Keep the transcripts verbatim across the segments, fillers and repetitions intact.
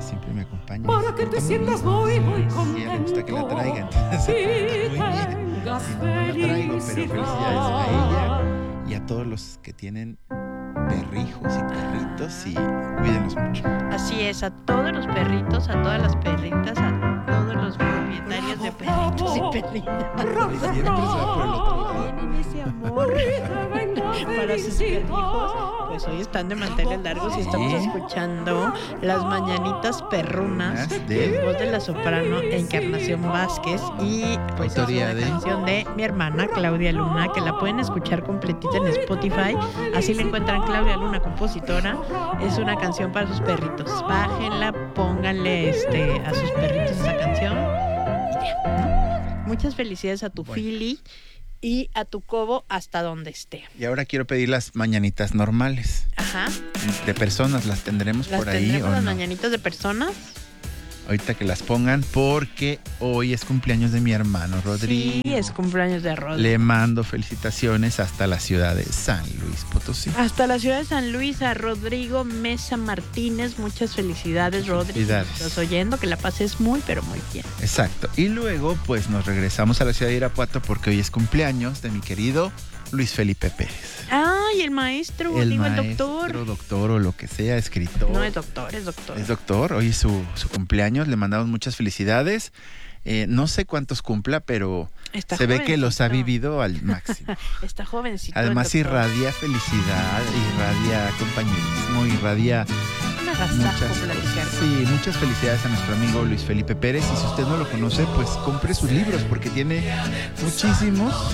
siempre me acompaña. Para que te sientas muy, muy contento. Sí, a ella le gusta que la traiga, entonces muy bien. Si no, no la traigo, pero felicidades a ella y a todos los que tienen perrijos y perritos y cuídenlos mucho. Así es, a todos los perritos, a todas las perritas, a todos los propietarios de perritos y perritas. Y siempre se va por el otro lado. Tienen ese amor para sus perrijos. Pues hoy están de manteles largos y estamos Sí. escuchando las mañanitas perrunas De- de voz de la soprano Encarnación Vázquez y pues es Autoría una de- canción de mi hermana Claudia Luna, que la pueden escuchar completita en Spotify. Así la encuentran, Claudia Luna, compositora. Es una canción para sus perritos. Bájenla, pónganle este a sus perritos esa canción y ya. Muchas felicidades a tu Bueno. Philly y a tu Cobo hasta donde esté. Y ahora quiero pedir las mañanitas normales. Ajá. De personas, ¿las tendremos ¿Las por ahí tendremos o las no? mañanitas de personas? Ahorita que las pongan, porque hoy es cumpleaños de mi hermano Rodrigo. Sí, es cumpleaños de Rodrigo. Le mando felicitaciones hasta la ciudad de San Luis Potosí. Hasta la ciudad de San Luis, a Rodrigo Mesa Martínez. Muchas felicidades, Rodrigo. Felicidades. Estás oyendo, que la pases muy, pero muy bien. Exacto. Y luego, pues nos regresamos a la ciudad de Irapuato porque hoy es cumpleaños de mi querido Luis Felipe Pérez. Ay, el maestro, El digo, maestro, el doctor. doctor o lo que sea, escritor. No es doctor, es doctor. Es doctor, hoy es su, su cumpleaños, le mandamos muchas felicidades. Eh, no sé cuántos cumpla, pero Está se ve que los ha jovencito. vivido al máximo. Está jovencito. Además el doctor. irradia felicidad, irradia compañerismo, irradia Un agasajo muchas, platicar. sí, muchas felicidades a nuestro amigo Luis Felipe Pérez. Y si usted no lo conoce, pues compre sus libros porque tiene muchísimos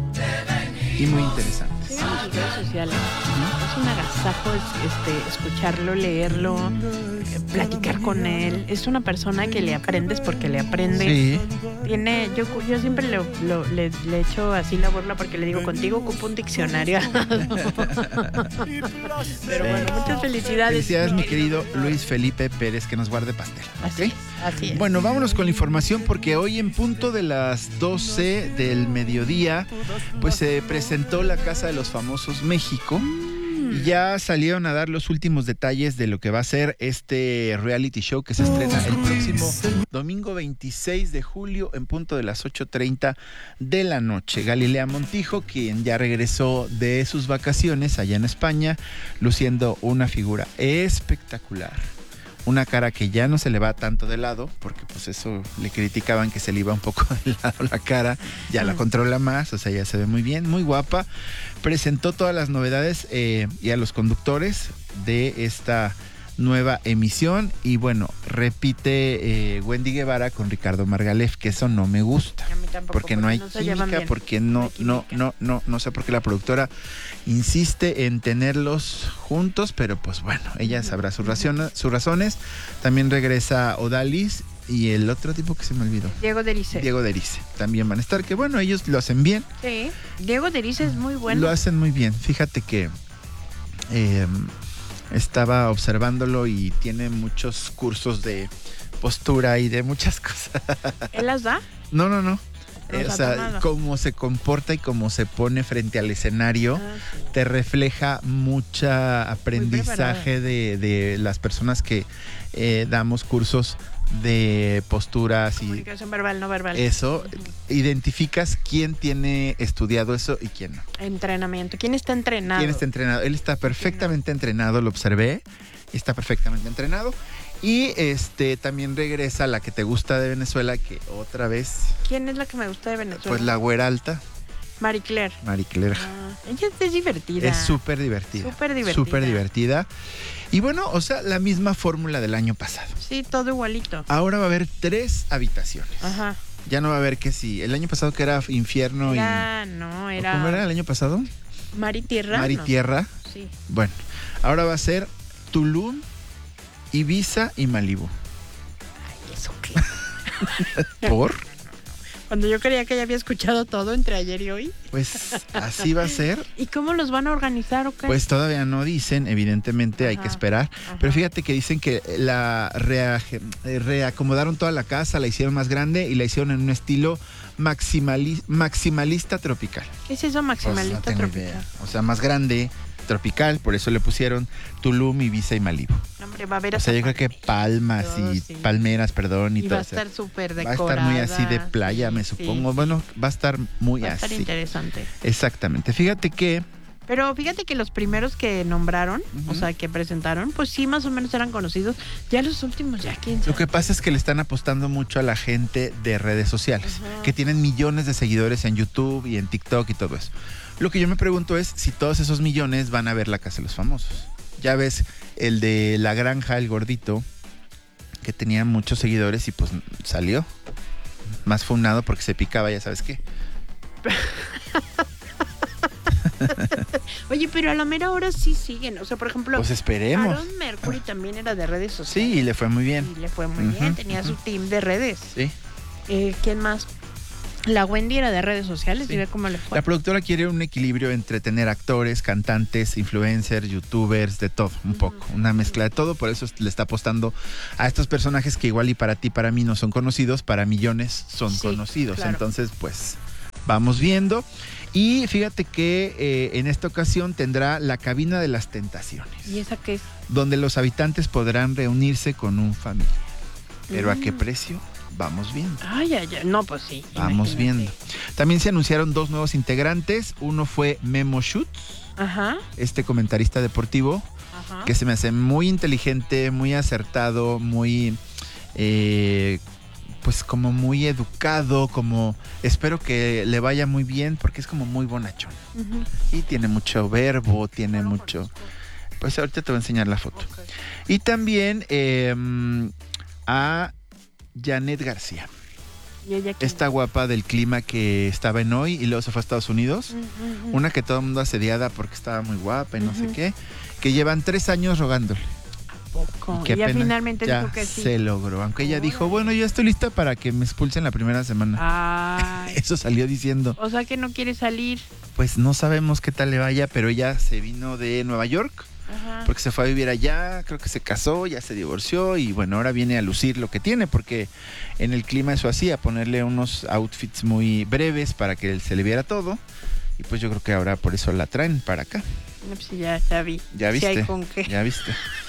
y muy interesantes. Sí, en sus redes sociales. Es un agasajo este, escucharlo, leerlo, eh, platicar con él. Es una persona que le aprendes porque le aprendes. Sí, Tiene, yo, yo siempre lo, lo- le, le echo así la burla porque le digo, contigo ocupo un diccionario. Pero bueno, muchas felicidades. felicidades mi querido Luis Felipe Pérez, que nos guarde pastel. Así ¿Ok? es, así es. Bueno, vámonos con la información porque hoy en punto de las doce del mediodía, pues se presentó la Casa de los Famosos México y ya salieron a dar los últimos detalles de lo que va a ser este reality show que se estrena el próximo domingo veintiséis de julio en punto de las ocho treinta de la noche. Galilea Montijo, quien ya regresó de sus vacaciones allá en España, luciendo una figura espectacular. Una cara que ya no se le va tanto de lado, porque pues eso le criticaban que se le iba un poco de lado la cara, ya la controla más, o sea, ya se ve muy bien, muy guapa. Presentó todas las novedades eh, y a los conductores de esta nueva emisión y bueno, repite eh, Wendy Guevara con Ricardo Margalef, que eso no me gusta. A mí tampoco, Porque no hay se llevan química, bien. porque No no, hay no, química. no, no, no sé por qué la productora insiste en tenerlos juntos, pero pues bueno, ella sabrá sus razones, sus razones. También regresa Odalis y el otro tipo que se me olvidó. Diego Derice. Diego Derice. También van a estar, que bueno, ellos lo hacen bien, Sí, Diego Derice es muy bueno. lo hacen muy bien. Fíjate que eh, estaba observándolo y tiene muchos cursos de postura y de muchas cosas. ¿Él las da? No, no, no. No, Eh, o o sea, sea, tomado. cómo se comporta y cómo se pone frente al escenario Ah, sí. te refleja mucha aprendizaje de, de las personas que eh, damos cursos de posturas y Comunicación verbal, no verbal. eso. Identificas quién tiene estudiado eso y quién no. Entrenamiento. ¿Quién está entrenado? ¿Quién está entrenado? Él está perfectamente entrenado, lo observé. Está perfectamente entrenado. Y este también regresa la que te gusta de Venezuela, que otra vez, ¿Quién es la que me gusta de Venezuela? pues la güera alta, Marie Claire. Marie Claire. Ah, ella es divertida. Es súper divertida. Súper divertida. Súper divertida. Y bueno, o sea, la misma fórmula del año pasado. Sí, todo igualito. Ahora va a haber tres habitaciones. Ajá. Ya no va a haber que si. El año pasado que era infierno Era, no, y. era. ¿Cómo era el año pasado? Mar y Tierra. Mar y no. Tierra. Sí. Bueno, ahora va a ser Tulum, Ibiza y Malibu. Ay, eso qué. ¿Por? Cuando yo creía que ya había escuchado todo entre ayer y hoy. Pues así va a ser. ¿Y cómo los van a organizar o qué? Pues todavía no dicen, evidentemente hay Ajá, que esperar. ajá. Pero fíjate que dicen que la rea- eh, reacomodaron toda la casa, la hicieron más grande y la hicieron en un estilo maximali- maximalista tropical. ¿Qué es eso maximalista Pues no tengo tropical? idea. O sea, más grande, tropical, por eso le pusieron Tulum, Ibiza y Malibu. No hombre, va a haber O sea, yo creo que palmas Oh, y sí. palmeras, perdón, y, Y todo. va a o sea, estar súper va a decorada. estar muy así de playa, me Sí, supongo. sí. Bueno, va a estar muy Va a estar así. interesante. Exactamente. Fíjate que Pero fíjate que los primeros que nombraron, Ujú. o sea, que presentaron, pues sí, más o menos eran conocidos. Ya los últimos, ya quién sabe. lo que pasa es que le están apostando mucho a la gente de redes sociales, Ajá. que tienen millones de seguidores en YouTube y en TikTok y todo eso. Lo que yo me pregunto es si todos esos millones van a ver La Casa de los Famosos. Ya ves, el de La Granja, el gordito, que tenía muchos seguidores y pues salió más funado porque se picaba, ya sabes qué. Oye, pero a la mera hora sí siguen. O sea, por ejemplo, Pues esperemos. Aaron Mercury también era de redes Sí, sociales. y le fue muy bien. Y le fue muy Ujú, bien, tenía ujú. su team de redes. Sí. Eh, ¿Quién más? La Wendy era de redes sociales, Sí. y ve cómo le fue. La productora quiere un equilibrio entre tener actores, cantantes, influencers, youtubers, de todo, un poco, una mezcla de todo, por eso le está apostando a estos personajes que igual y para ti, para mí no son conocidos, para millones son Sí, conocidos. claro. Entonces, pues, vamos viendo. Y fíjate que eh, en esta ocasión tendrá la cabina de las tentaciones, ¿Y esa qué es? donde los habitantes podrán reunirse con un familiar. ¿Pero a qué Mm. precio? Vamos viendo. Ay, ay, ay. No, pues sí. Vamos imagínate. viendo. También se anunciaron dos nuevos integrantes. Uno fue Memo Schutz, Ajá, este comentarista deportivo, ajá. que se me hace muy inteligente, muy acertado, muy, eh, pues como muy educado, como espero que le vaya muy bien porque es como muy bonachón. Ujú. Y tiene mucho verbo, tiene No lo mucho... conozco. Pues ahorita te voy a enseñar la foto. Ok. Y también eh, a Janet García, ¿Y ella quién? esta guapa del clima que estaba en Hoy y luego se fue a Estados Unidos. Ujú, ujú. Una que todo el mundo asediada porque estaba muy guapa y no sé Ujú. qué, que llevan tres años rogándole. Poco. Que Y ya apenas finalmente ya dijo que sí. se logró. Aunque ella dijo, Órale. bueno, yo estoy lista para que me expulsen la primera semana. Ay. Eso salió diciendo. O sea que no quiere salir. Pues no sabemos qué tal le vaya, pero ella se vino de Nueva York Ajá. porque se fue a vivir allá, creo que se casó, ya se divorció y bueno, ahora viene a lucir lo que tiene porque en el clima eso hacía, ponerle unos outfits muy breves para que se le viera todo y pues yo creo que ahora por eso la traen para acá. No, pues sí, ya, ya vi. ¿Ya Sí viste? hay con qué. ¿Ya viste?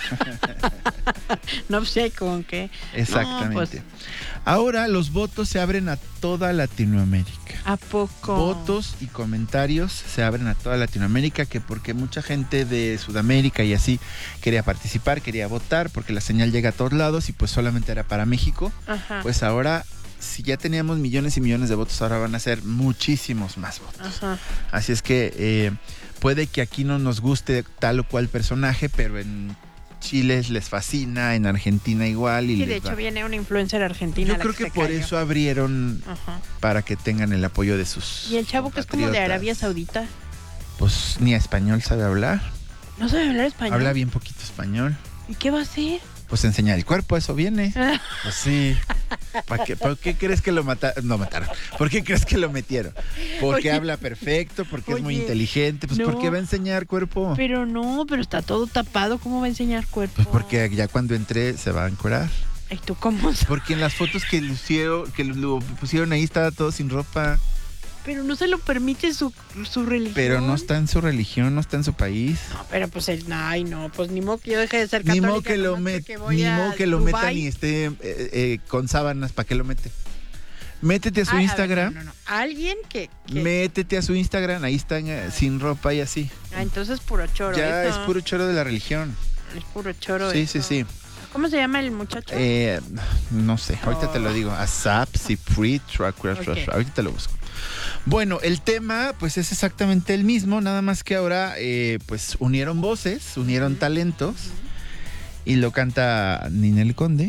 No, pues sí hay con qué. Exactamente. No, pues- Ahora los votos se abren a toda Latinoamérica. ¿A poco? Votos y comentarios se abren a toda Latinoamérica, que porque mucha gente de Sudamérica y así quería participar, quería votar, porque la señal llega a todos lados y pues solamente era para México. Ajá. Pues ahora, si ya teníamos millones y millones de votos, ahora van a ser muchísimos más votos. Ajá. Así es que eh, puede que aquí no nos guste tal o cual personaje, pero en Chile les fascina, en Argentina igual. Y Sí, les de hecho va. viene una influencer argentina. Yo la creo que que se por cayó. eso abrieron Ajá. para que tengan el apoyo de sus Y el chavo que es como de compatriotas. Arabia Saudita. Pues ni a español sabe hablar. No sabe hablar español. Habla bien poquito español. ¿Y qué va a hacer? Pues enseñar el cuerpo, a eso viene. Pues sí. ¿Para qué, ¿Por qué crees que lo mataron? No mataron. ¿Por qué crees que lo metieron? Porque Oye. habla perfecto, porque es muy Oye. inteligente. Pues No. ¿por qué va a enseñar cuerpo? Pero no, pero está todo tapado. ¿Cómo va a enseñar cuerpo? Pues porque ya cuando entré se va a encurar. ¿Y tú cómo sabes? Porque en las fotos que lucieron, que lo pusieron ahí estaba todo sin ropa. Pero no se lo permite su, su religión. Pero no está en su religión, no está en su país. No, pero pues el, ay no, pues ni modo que yo deje de ser Ni católica. modo que lo, nomás met, porque voy ni a modo que lo metan Dubái. y esté eh, eh, con sábanas. ¿Para qué lo mete? Métete a su Ay, a ver, Instagram. no, no, no. Alguien que, que- Métete a su Instagram. Ahí están eh, sin ropa y así. Ah, entonces puro choro. Ya eso. es puro choro de la religión. Es puro choro. Sí, eso. sí, sí. ¿Cómo se llama el muchacho? Eh, no sé, ahorita te lo Oh. digo. Asap, Sipri, Tracker, Ok. ahorita te lo busco. Bueno, el tema pues es exactamente el mismo, nada más que ahora eh, pues unieron voces, unieron Ujú. talentos y lo canta Ninel Conde,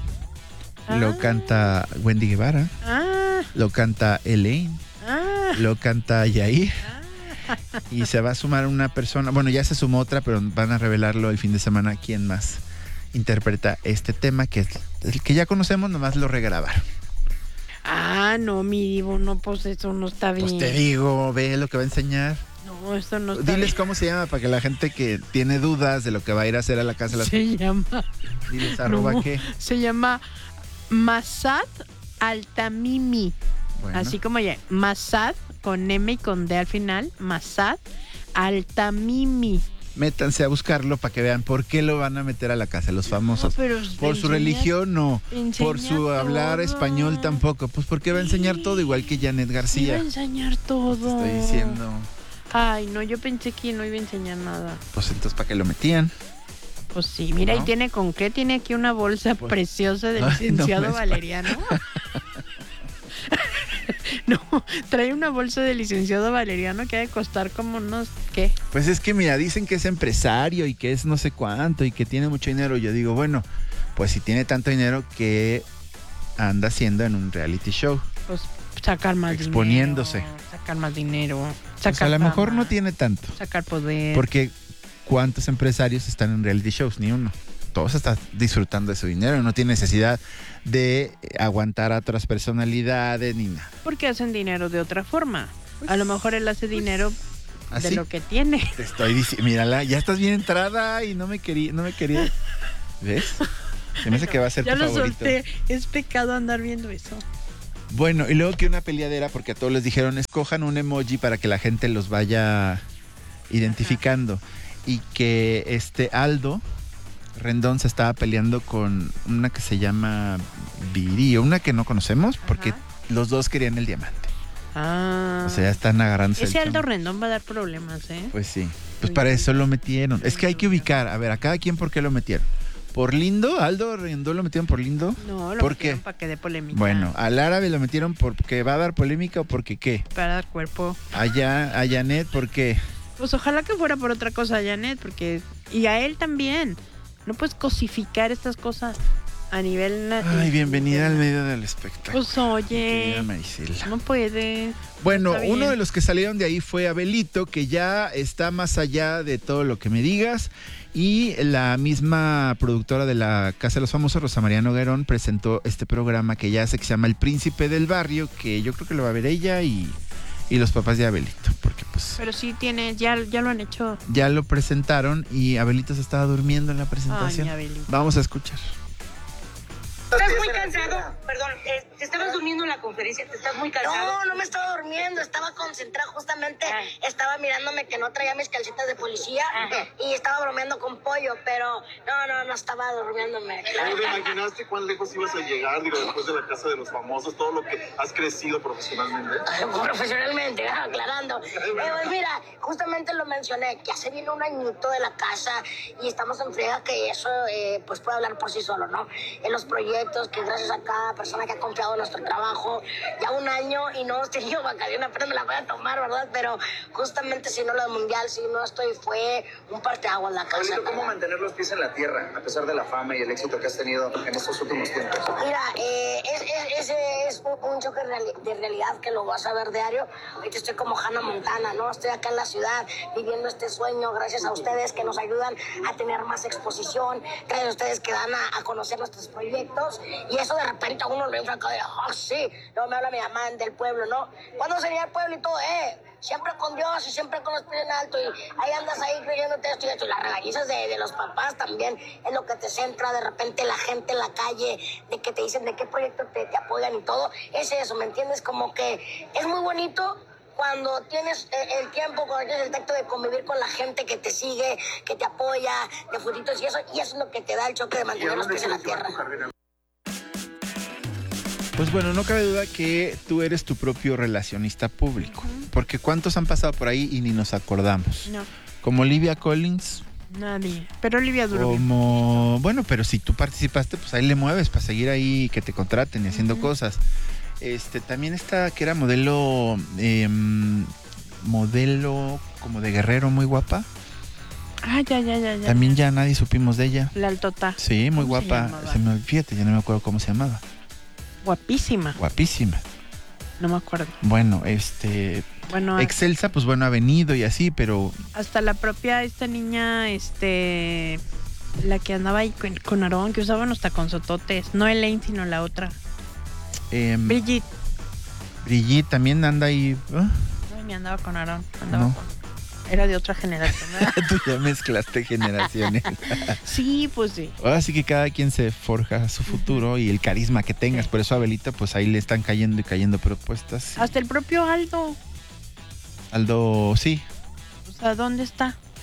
lo Ah. canta Wendy Guevara, Ah, lo canta Elaine, ah, lo canta Yair ah. y se va a sumar una persona, bueno ya se sumó otra, pero van a revelarlo el fin de semana quién más interpreta este tema que es el que ya conocemos, nomás lo regrabaron. Ah, no, mi divo, no, pues eso no está bien. Pues te digo, ve lo que va a enseñar. No, eso no está Diles bien. cómo se llama para que la gente que tiene dudas de lo que va a ir a hacer a la casa de las Se llama, diles arroba no, qué. se llama Masad Altamimi. Bueno, Así como ya, Masad con M y con D al final, Masad Altamimi. métanse a buscarlo para que vean por qué lo van a meter a la casa de los famosos. No, pero por su enseña- religión no, enseña por su hablar todo. español tampoco. Pues porque va a enseñar Sí. todo igual que Janet Iba a García. enseñar todo. Te estoy diciendo. Ay, no, yo pensé que no iba a enseñar nada. Pues entonces ¿para qué lo metían? Pues sí, mira, ¿No? ¿y tiene con qué? Tiene aquí una bolsa Pues- preciosa del Ay, no licenciado me espa- Valeriano. No, trae una bolsa del licenciado Valeriano que ha de costar como unos, ¿qué? Pues es que mira, dicen que es empresario y que es no sé cuánto y que tiene mucho dinero. Yo digo, bueno, pues si tiene tanto dinero, ¿qué anda haciendo en un reality show? Pues sacar más Exponiéndose. dinero. Sacar más dinero. Sacar Pues a lo mejor fama, no tiene tanto. Sacar poder. Porque ¿cuántos empresarios están en reality shows? Ni uno. Todos están disfrutando de su dinero. No tiene necesidad de aguantar a otras personalidades ni nada. Porque hacen dinero de otra forma. A lo mejor él hace dinero de ¿Así? lo que tiene. Te estoy diciendo, mírala, ya estás bien entrada y no me quería, no me quería. ¿Ves? Se me hace que va a ser Ya tu lo favorito. solté. Es pecado andar viendo eso. Bueno, y luego que una peleadera, porque a todos les dijeron, escojan un emoji para que la gente los vaya identificando. Y que este Aldo Rendón se estaba peleando con una que se llama Viri, una que no conocemos, porque Ajá. los dos querían el diamante. Ah. O sea, ya están agarrándose. Ese el Aldo chamo. Rendón va a dar problemas, ¿eh? Pues sí. Pues para eso lo metieron. Es que hay que ubicar, a ver, a cada quien por qué lo metieron. ¿Por lindo? ¿Aldo Rendón lo metieron por lindo? No, lo ¿Por qué? metieron para que dé polémica. Bueno, al árabe lo metieron porque va a dar polémica o porque qué. Para dar cuerpo. Allá, a Janet, ¿por qué? Pues ojalá que fuera por otra cosa, Janet, porque... Y a él también. No puedes cosificar estas cosas a nivel... na- Ay, bienvenida al medio del espectáculo. Pues oye, Querida Marisela. no puede. Bueno, Está bien. uno de los que salieron de ahí fue Abelito, que ya está más allá de todo lo que me digas. Y la misma productora de la Casa de los Famosos, Rosa María Noguerón, presentó este programa que ya hace, que se llama El Príncipe del Barrio, que yo creo que lo va a ver ella y, y los papás de Abelito, porque pues Pero sí tiene, ya, ya lo han hecho. ya lo presentaron y Abelito se estaba durmiendo en la presentación. Ay, Abelito. Vamos a escuchar. ¿Estás muy cansado? Perdón, eh, te estabas durmiendo en la conferencia, ¿te estás muy cansado? No, no me estaba durmiendo, estaba concentrada justamente, Ah. estaba mirándome que no traía mis calcetas de policía Ajá. y estaba bromeando con Pollo, pero no, no, no estaba durmiéndome. ¿No te imaginaste cuán lejos ibas a llegar, digo, después de la Casa de los Famosos, todo lo que has crecido profesionalmente? Profesionalmente, ah, aclarando. Eh, pues mira, justamente lo mencioné, que ya se viene un añito de la casa y estamos en friega que eso eh, pues puede hablar por sí solo, ¿no? En los proyectos, que gracias a cada persona que ha confiado en nuestro trabajo, ya un año y no hemos tenido vacaciones, apenas me la voy a tomar, ¿verdad? Pero justamente si no lo del mundial, si no estoy, fue un parteaguas la casa. Pablito, ¿cómo ¿verdad? mantener los pies en la tierra a pesar de la fama y el éxito que has tenido en estos últimos tiempos? Mira, eh, es, es- ese es un, un choque reali- de realidad que lo vas a ver diario. Ahorita estoy como Hannah Montana, ¿no? Estoy acá en la ciudad viviendo este sueño gracias a ustedes que nos ayudan a tener más exposición, gracias a ustedes que dan a, a conocer nuestros proyectos y eso de repente a uno lo infla acá de, ah, sí, luego me habla mi mamá del pueblo, ¿no? ¿Cuándo sería el pueblo y todo? Eh, siempre con Dios y siempre con los pies en alto y ahí andas ahí creyéndote esto y esto y las regañizas de, de los papás también es lo que te centra de repente la gente en la calle, de que te dicen de qué proyecto te, te apoyan y todo, es eso, ¿me entiendes? Como que es muy bonito cuando tienes eh, el tiempo, cuando tienes el tacto de convivir con la gente que te sigue, que te apoya, de futitos y eso, y eso es lo que te da el choque de mantener los pies en la tierra. Pues bueno, no cabe duda que tú eres tu propio relacionista público, porque ¿cuántos han pasado por ahí y ni nos acordamos? No, Como Olivia Collins, nadie. Pero Olivia duró bien. como... Bueno, pero si tú participaste, pues ahí le mueves para seguir ahí, que te contraten y haciendo cosas. Este, también está, que era modelo, em, modelo como de guerrero, muy guapa. Ah, ya, ya, ya, ya. También ya nadie supimos de ella. La altota. Sí, muy ¿Cómo se guapa. llamaba? Se me, fíjate, ya no me acuerdo cómo se llamaba. Guapísima. Guapísima. No me acuerdo. Bueno, este... Bueno, Excelsa, pues bueno, ha venido y así, pero... hasta la propia esta niña, este... La que andaba ahí con, con Aarón, que usaba unos taconzototes. No Elaine, sino la otra. em, Brigitte. Brigitte también anda ahí... ¿ah? Ay, me andaba con Aarón. Andaba No. con- Era de otra generación, ¿verdad? Tú ya mezclaste generaciones. Sí, pues sí. Ahora sí que cada quien se forja su futuro y el carisma que tengas. Por eso a Abelita, pues ahí le están cayendo y cayendo propuestas. Hasta el propio Aldo. Aldo, sí. O sea, ¿dónde está?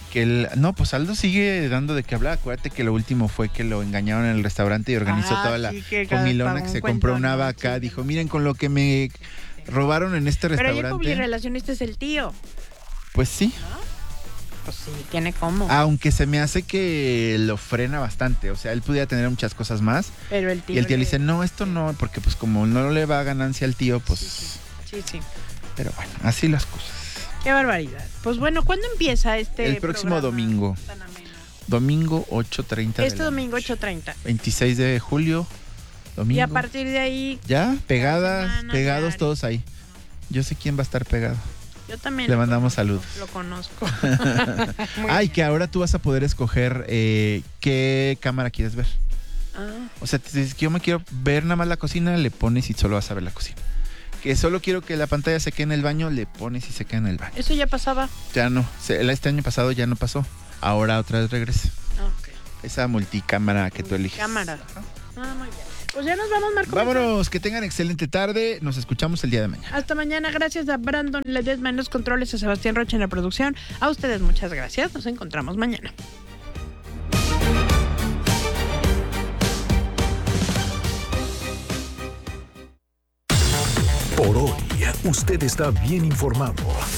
Que el, no, pues Aldo sigue dando de qué hablar. Acuérdate que lo último fue que lo engañaron en el restaurante y organizó Ah, toda la sí, que comilona pagó que un se cuento, compró una ¿no? vaca. Sí. Dijo, miren con lo que me robaron en este Pero restaurante. ya publirelacionista es el tío. Pues sí. Pues sí, tiene cómo. Aunque se me hace que lo frena bastante. O sea, él pudiera tener muchas cosas más. Pero el tío. Y el tío le le- dice, no, esto no, porque pues como no le va ganancia al tío, pues... Sí, sí. Pero bueno, así las cosas. Qué barbaridad. Pues bueno, ¿cuándo empieza este El próximo programa domingo. tan ameno? Domingo ocho treinta de Este la domingo noche. ocho treinta. veintiséis de julio, domingo. Y a partir de ahí, Ya, pegadas, semana, pegados diario. todos ahí. Yo sé quién va a estar pegado. yo también. Le lo mandamos conozco, saludos. Lo conozco. Muy Ay, bien. que ahora tú vas a poder escoger eh, qué cámara quieres ver. Ah, O sea, si yo me quiero ver nada más la cocina, le pones y solo vas a ver la cocina. Que solo quiero que la pantalla se quede en el baño, le pones y se queda en el baño. eso ya pasaba. Ya no, se- el- este año pasado ya no pasó. Ahora otra vez regresa. Ah, ok. Esa multicámara que tú eliges. Cámara. Ah, muy bien. Pues ya nos vamos, Marco. Vámonos, que tengan excelente tarde. Nos escuchamos el día de mañana. Hasta mañana. Gracias a Brandon Ledesma en los controles, a Sebastián Rocha en la producción. A ustedes muchas gracias. Nos encontramos mañana. Por hoy, usted está bien informado.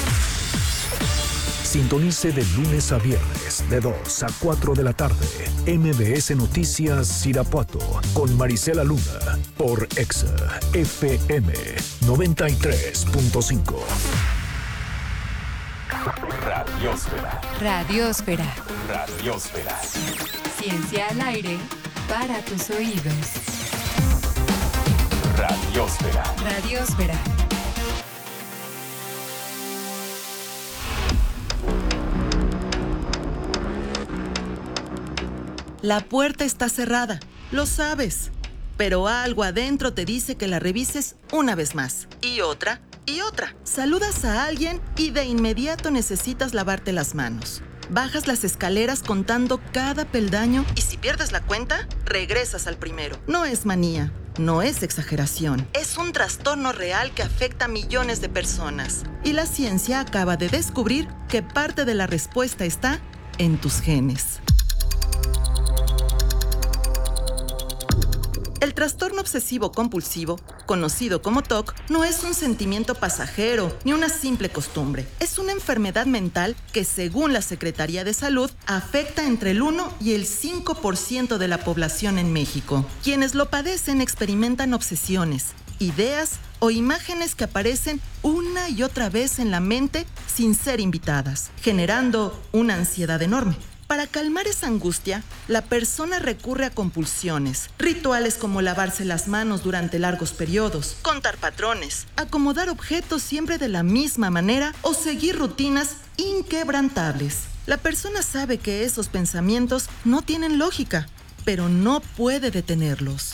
Sintonice de lunes a viernes, de dos a cuatro de la tarde, M B S Noticias Irapuato, con Marisela Luna, por Exa F M noventa y tres punto cinco. Radiosfera. Radiosfera. Radiosfera. Ciencia al aire para tus oídos. Radiosfera. Radiosfera. La puerta está cerrada, lo sabes, pero algo adentro te dice que la revises una vez más. Y otra, y otra. Saludas a alguien y de inmediato necesitas lavarte las manos. Bajas las escaleras contando cada peldaño y si pierdes la cuenta, regresas al primero. No es manía, no es exageración. Es un trastorno real que afecta a millones de personas. Y la ciencia acaba de descubrir que parte de la respuesta está en tus genes. El trastorno obsesivo-compulsivo, conocido como T O C, no es un sentimiento pasajero ni una simple costumbre. Es una enfermedad mental que, según la Secretaría de Salud, afecta entre el uno y el cinco por ciento de la población en México. Quienes lo padecen experimentan obsesiones, ideas o imágenes que aparecen una y otra vez en la mente sin ser invitadas, generando una ansiedad enorme. Para calmar esa angustia, la persona recurre a compulsiones, rituales como lavarse las manos durante largos periodos, contar patrones, acomodar objetos siempre de la misma manera o seguir rutinas inquebrantables. La persona sabe que esos pensamientos no tienen lógica, pero no puede detenerlos.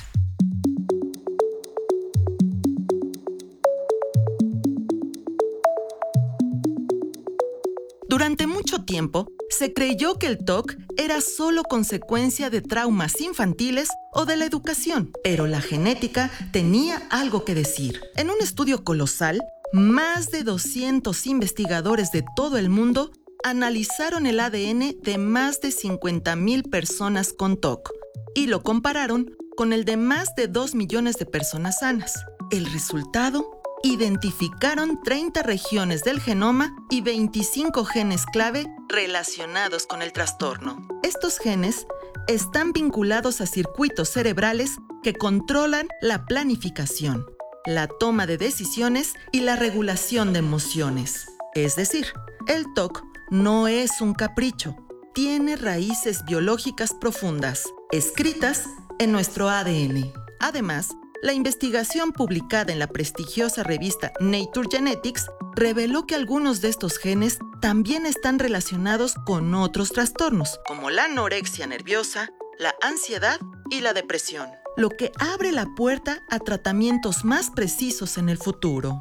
Durante mucho tiempo, se creyó que el T O C era solo consecuencia de traumas infantiles o de la educación, pero la genética tenía algo que decir. En un estudio colosal, más de doscientos investigadores de todo el mundo analizaron el A D N de más de cincuenta mil personas con T O C y lo compararon con el de más de dos millones de personas sanas. El resultado: identificaron treinta regiones del genoma y veinticinco genes clave relacionados con el trastorno. Estos genes están vinculados a circuitos cerebrales que controlan la planificación, la toma de decisiones y la regulación de emociones. Es decir, el T O C no es un capricho, tiene raíces biológicas profundas, escritas en nuestro A D N. Además, la investigación publicada en la prestigiosa revista Nature Genetics reveló que algunos de estos genes también están relacionados con otros trastornos, como la anorexia nerviosa, la ansiedad y la depresión, lo que abre la puerta a tratamientos más precisos en el futuro.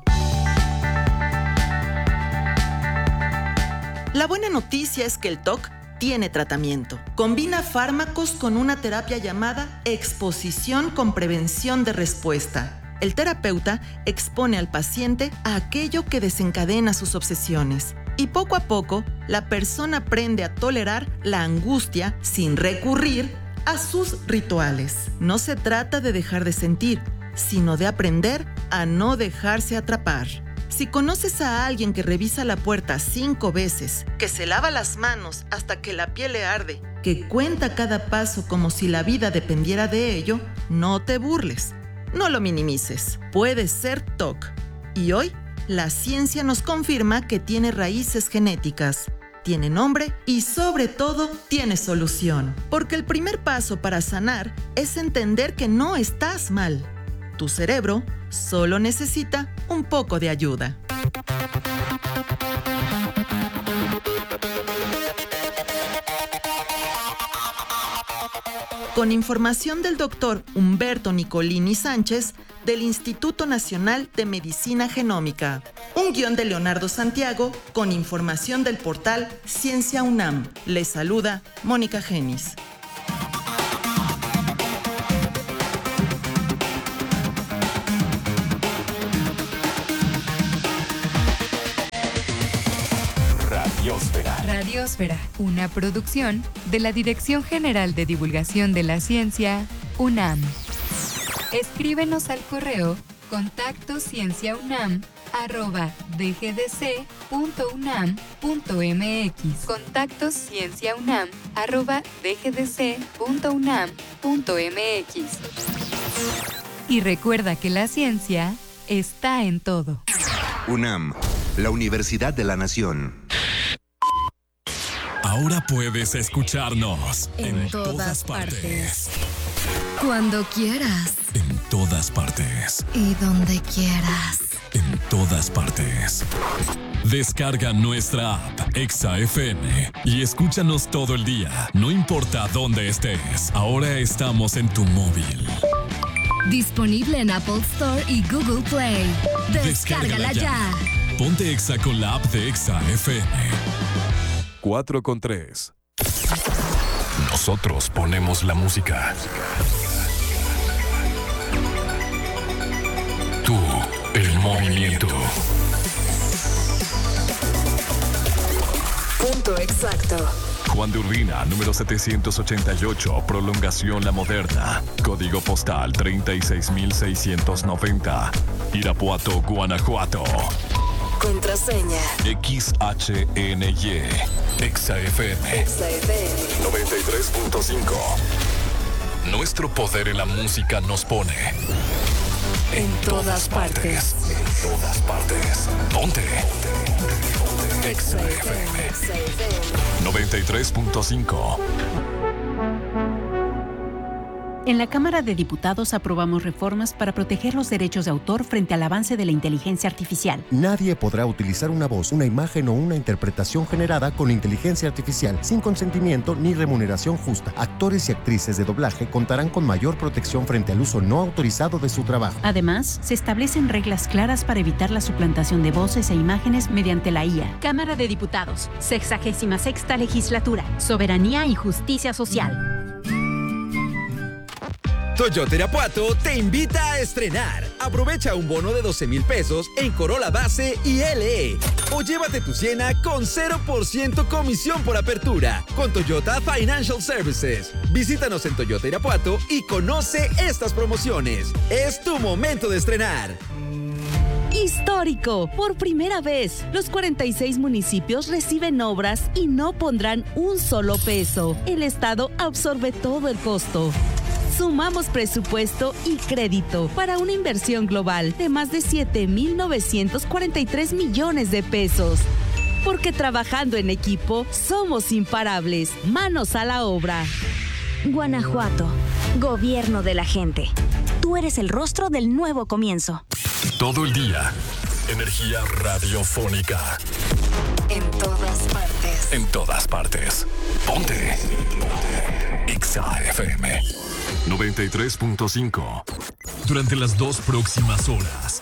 La buena noticia es que el T O C tiene tratamiento. Combina fármacos con una terapia llamada exposición con prevención de respuesta. El terapeuta expone al paciente a aquello que desencadena sus obsesiones Y poco a poco, la persona aprende a tolerar la angustia sin recurrir a sus rituales. No se trata de dejar de sentir, sino de aprender a no dejarse atrapar. Si conoces a alguien que revisa la puerta cinco veces, que se lava las manos hasta que la piel le arde, que cuenta cada paso como si la vida dependiera de ello, no te burles, no lo minimices. Puede ser T O C. Y hoy, la ciencia nos confirma que tiene raíces genéticas, tiene nombre y sobre todo tiene solución. Porque el primer paso para sanar es entender que no estás mal. Tu cerebro solo necesita un poco de ayuda. Con información del doctor Humberto Nicolini Sánchez del Instituto Nacional de Medicina Genómica. Un guión de Leonardo Santiago con información del portal Ciencia UNAM. Les saluda Mónica Genis. Radiósfera. Radiósfera, una producción de la Dirección General de Divulgación de la Ciencia, UNAM. Escríbenos al correo contacto cienciaunam arroba dgdc.unam.mx. Contacto cienciaunam arroba dgdc.unam.mx. Y recuerda que la ciencia está en todo. UNAM, la Universidad de la Nación. Ahora puedes escucharnos en, en todas, todas partes. partes. Cuando quieras. En todas partes. Y donde quieras. En todas partes. Descarga nuestra app Exa F M y escúchanos todo el día, no importa dónde estés. Ahora estamos en tu móvil. Disponible en Apple Store y Google Play. Descárgala, Descárgala ya. ya. Ponte Exa con la app de Exa F M. cuatro con tres. Nosotros ponemos la música. Tú, el movimiento. Punto exacto. Juan de Urbina, número setecientos ochenta y ocho, Prolongación La Moderna. Código postal treinta y seis mil seiscientos noventa. Irapuato, Guanajuato. Contraseña X H N Y. Exa F M. Exa F M noventa y tres punto cinco. Nuestro poder en la música nos pone en, en todas, todas partes. partes. En todas partes. Ponte. Exa F M noventa y tres punto cinco. En la Cámara de Diputados aprobamos reformas para proteger los derechos de autor frente al avance de la inteligencia artificial. Nadie podrá utilizar una voz, una imagen o una interpretación generada con inteligencia artificial sin consentimiento ni remuneración justa. Actores y actrices de doblaje contarán con mayor protección frente al uso no autorizado de su trabajo. Además, se establecen reglas claras para evitar la suplantación de voces e imágenes mediante la I A. Cámara de Diputados, sexagésima sexta legislatura, Soberanía y Justicia Social. Toyota Irapuato te invita a estrenar. Aprovecha un bono de doce mil pesos en Corolla Base y L E. O llévate tu Siena con cero por ciento comisión por apertura con Toyota Financial Services. Visítanos en Toyota Irapuato y conoce estas promociones. Es tu momento de estrenar. Histórico. Por primera vez, los cuarenta y seis municipios reciben obras y no pondrán un solo peso. El Estado absorbe todo el costo. Sumamos presupuesto y crédito para una inversión global de más de siete mil novecientos cuarenta y tres millones de pesos. Porque trabajando en equipo, somos imparables. Manos a la obra. Guanajuato, gobierno de la gente. Tú eres el rostro del nuevo comienzo. Todo el día, energía radiofónica. En todas partes. En todas partes. Ponte. Exa F M noventa y tres punto cinco. Durante las dos próximas horas,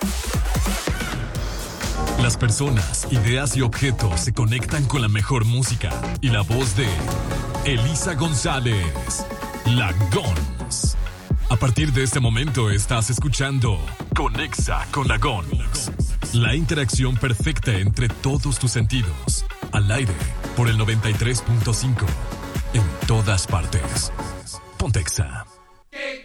las personas, ideas y objetos se conectan con la mejor música y la voz de Elisa González, la Gons. A partir de este momento estás escuchando Conexa con la Gons. La interacción perfecta entre todos tus sentidos. Al aire, por el noventa y tres punto cinco. En todas partes. Ponte Exa.